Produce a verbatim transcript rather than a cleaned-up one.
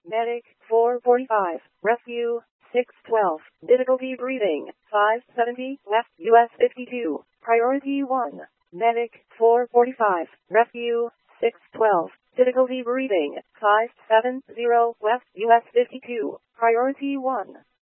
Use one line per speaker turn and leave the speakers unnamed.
Medic four forty-five, Rescue six twelve, difficulty breathing five seventy, left U S fifty-two, priority one. Medic four forty-five, Rescue six twelve, difficulty breathing five seventy, left U S fifty-two, priority one.